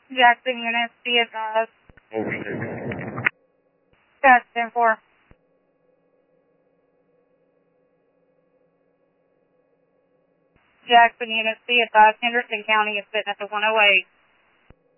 Jackson units, be advised. Overstate. Scott 10-4. Jackson units, be advised. Henderson County is sitting at the 108.